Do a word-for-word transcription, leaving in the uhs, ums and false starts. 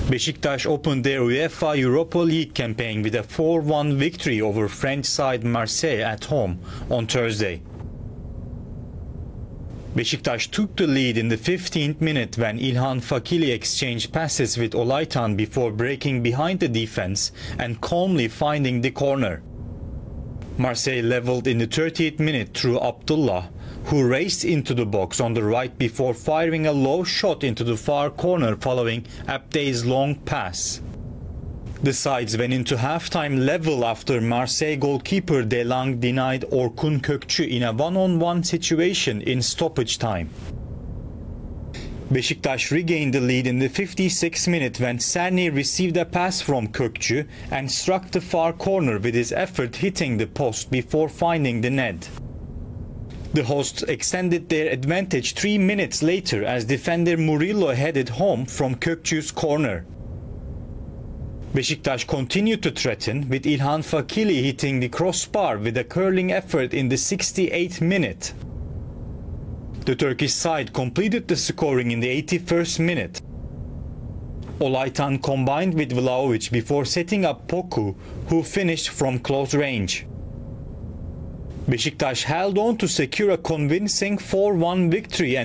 Beşiktaş opened their UEFA Europa League campaign with a four one victory over French side Marseille at home on Thursday. Beşiktaş took the lead in the fifteenth minute when İlhan Fakili exchanged passes with Olaytan before breaking behind the defense and calmly finding the corner. Marseille leveled in the thirtieth minute through Abdullah, who raced into the box on the right before firing a low shot into the far corner following Abdey's long pass. The sides went into halftime level after Marseille goalkeeper Delang denied Orkun Kökçü in a one-on-one situation in stoppage time. Beşiktaş regained the lead in the fifty-sixth minute when Cerny received a pass from Kökçü and struck the far corner with his effort hitting the post before finding the net. The hosts extended their advantage three minutes later as defender Murillo headed home from Kökçü's corner. Beşiktaş continued to threaten, with İlhan Fakili hitting the crossbar with a curling effort in the sixty-eighth minute. The Turkish side completed the scoring in the eighty-first minute. Olaytan combined with Vlahovic before setting up Poku, who finished from close range. Beşiktaş held on to secure a convincing four one victory and